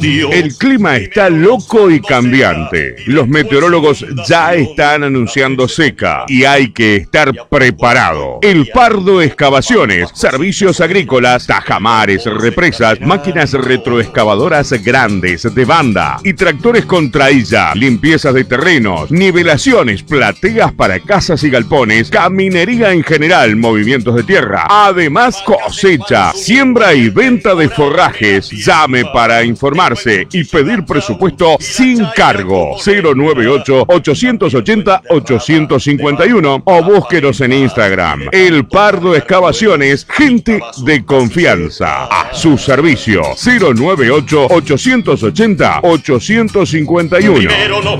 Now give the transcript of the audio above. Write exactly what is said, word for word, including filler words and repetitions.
El clima está loco y cambiante. Los meteorólogos ya están anunciando seca y hay que estar preparado. El Pardo Excavaciones, servicios agrícolas, tajamares, represas, máquinas retroexcavadoras grandes de banda y tractores con trailla, limpiezas de terrenos, nivelaciones, plateas para casas y galpones, caminería en general, movimientos de tierra. Además, cosecha, siembra y venta de forrajes. Llame para informar y pedir presupuesto sin cargo. Cero nueve ocho, ochocientos ochenta, ochocientos cincuenta y uno o búsquenos en Instagram. El Pardo Excavaciones, gente de confianza. A su servicio. Cero nueve ocho, ochocientos ochenta, ochocientos cincuenta y uno.